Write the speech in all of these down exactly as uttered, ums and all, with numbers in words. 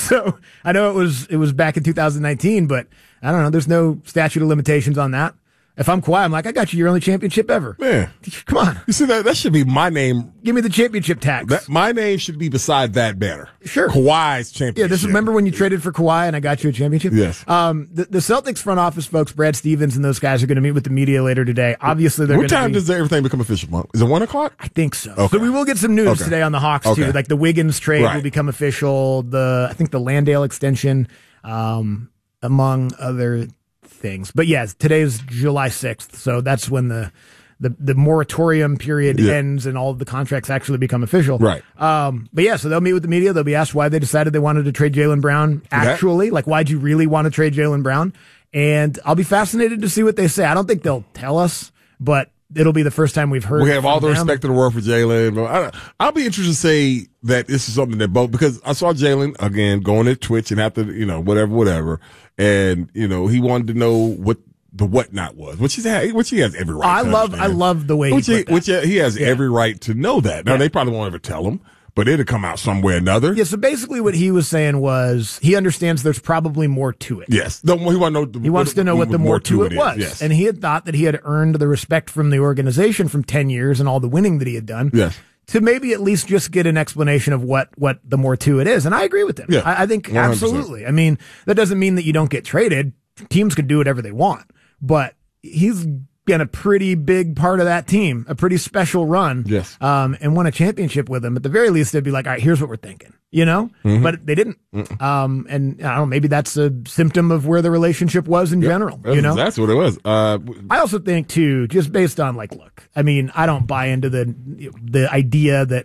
So I know it was it was back in two thousand nineteen, but I don't know. There's no statute of limitations on that. If I'm Kawhi, I'm like, I got you your only championship ever. Man. Come on. You see, that that should be my name. Give me the championship tax. That, my name should be beside that banner. Sure. Kawhi's championship. Yeah, this remember when you traded for Kawhi and I got you a championship? Yes. Um, the, the Celtics front office folks, Brad Stevens and those guys are going to meet with the media later today. Obviously, they're going What to time be, does everything become official, Monk? Is it one o'clock? I think so. Okay. So we will get some news Okay. today on the Hawks, Okay. too. Like the Wiggins trade Right. will become official. The I think the Landale extension, um, among other things. But yes, today is July sixth, so that's when the the, the moratorium period Yeah. ends and all of the contracts actually become official. Right. Um, but yeah, so they'll meet with the media. They'll be asked why they decided they wanted to trade Jaylen Brown. Actually, like why'd you really want to trade Jaylen Brown? And I'll be fascinated to see what they say. I don't think they'll tell us, but it'll be the first time we've heard. We have all the from them. respect in the world for Jaylen. I- I'll be interested to say that this is something that both, because I saw Jaylen again going to Twitch and have to, you know, whatever, whatever. And, you know, he wanted to know what the whatnot was, which he's which he has every right I to love, I understand. love the way Which he, he, put that. which he has Yeah. every right to know that. Now, Yeah. they probably won't ever tell him, but it'll come out some way or another. Yeah, so basically what he was saying was he understands there's probably more to it. Yes. The, he, want to know the, He wants to know what the more to it is. was. Yes. And he had thought that he had earned the respect from the organization from ten years and all the winning that he had done. Yes. To maybe at least just get an explanation of what, what the more to it is. And I agree with him. Yeah, I, I think one hundred percent. absolutely. I mean, that doesn't mean that you don't get traded. Teams can do whatever they want, but he's been a pretty big part of that team, a pretty special run. Yes. Um, and won a championship with him. At the very least, they'd be like, all right, here's what we're thinking, you know, Mm-hmm. but they didn't. Um, and I don't know, maybe that's a symptom of where the relationship was in general, That's, you know? that's what it was. Uh, I also think too, just based on like, look, I mean, I don't buy into the the idea that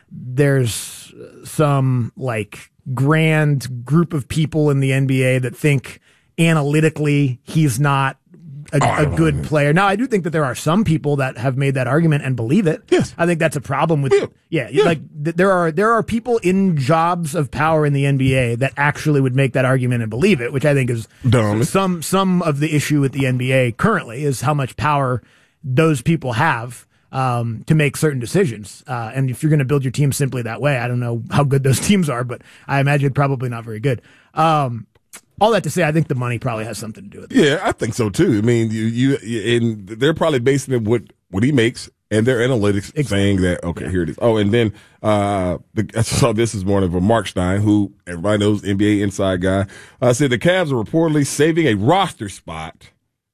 there's some like grand group of people in the N B A that think analytically he's not a, a good player. Now, I do think that there are some people that have made that argument and believe it. Yes. I think that's a problem with, Yeah. yeah, Yeah. like th- there are, there are people in jobs of power in the N B A that actually would make that argument and believe it, which I think is Dumb. some, some of the issue with the N B A currently is how much power those people have um, to make certain decisions. Uh, and if you're going to build your team simply that way, I don't know how good those teams are, but I imagine probably not very good. Um, all that to say, I think the money probably has something to do with it. Yeah, I think so too. I mean, you, you, you and they're probably basing it what what he makes and their analytics Exactly. saying that okay, Yeah. here it is. Oh, and then uh, the, I saw this this morning from Mark Stein, who everybody knows, N B A inside guy, uh, said the Cavs are reportedly saving a roster spot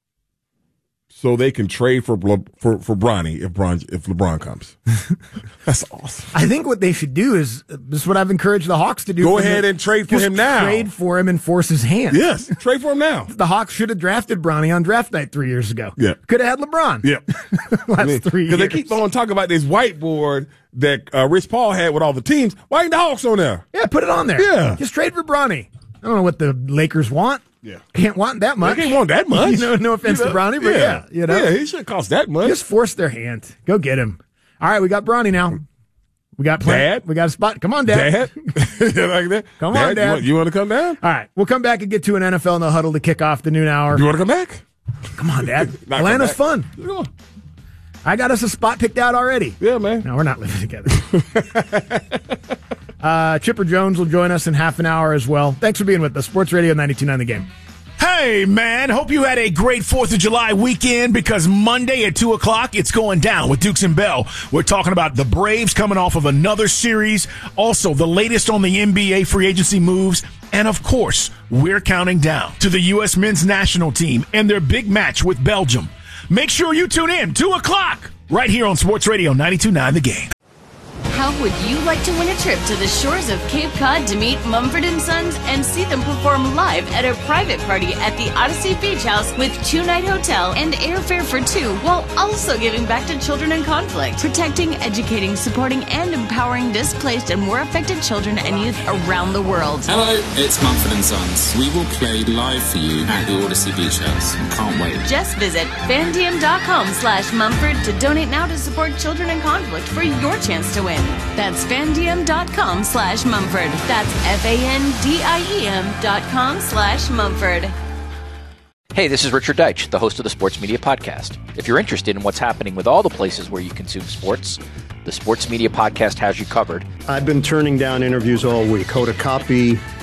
so they can trade for Ble- for for Bronny if Bron if LeBron comes. That's awesome. I think what they should do is this is what I've encouraged the Hawks to do. Go from ahead the- and trade for just him now. Trade for him and force his hand. Yes, trade for him now. The Hawks should have drafted Bronny on draft night three years ago. Yeah. Could have had LeBron. Yeah. Last I mean, three years. Because they keep on talking about this whiteboard that uh, Rich Paul had with all the teams. Why ain't the Hawks on there? Yeah, put it on there. Yeah. Just trade for Bronny. I don't know what the Lakers want. Yeah. Can't want that much. They can't want that much. You know, no offense You know? to Bronny, but yeah, you know. Yeah, he shouldn't cost that much. Just force their hand. Go get him. All right, we got Bronny now. We got plan- Dad? We got a spot. Come on, Dad. Dad? like that? Come Dad, on, Dad. You want, you want to come down? All right, we'll come back and get to an N F L No Huddle to kick off the noon hour. You want to come back? Come on, Dad. Not come Atlanta's back. fun. Come on. I got us a spot picked out already. Yeah, man. No, we're not living together. uh, Chipper Jones will join us in half an hour as well. Thanks for being with us. Sports Radio ninety-two point nine The Game. Hey, man, hope you had a great fourth of July weekend because Monday at two o'clock, it's going down with Dukes and Bell. We're talking about the Braves coming off of another series, also the latest on the N B A free agency moves, and of course, we're counting down to the U S men's national team and their big match with Belgium. Make sure you tune in, two o'clock, right here on Sports Radio ninety-two point nine The Game. How would you like to win a trip to the shores of Cape Cod to meet Mumford and Sons and see them perform live at a private party at the Odyssey Beach House with two-night hotel and airfare for two, while also giving back to children in conflict, protecting, educating, supporting, and empowering displaced and war affected children and youth around the world? Hello, it's Mumford and Sons. We will play live for you at the Odyssey Beach House. Can't wait. Just visit fandiem.com slash Mumford to donate now to support children in conflict for your chance to win. That's fandiem.com slash Mumford. That's F-A-N-D-I-E-M dot com slash Mumford. Hey, this is Richard Deitch, the host of the Sports Media Podcast. If you're interested in what's happening with all the places where you consume sports, the Sports Media Podcast has you covered. I've been turning down interviews all week. Hoda Kotb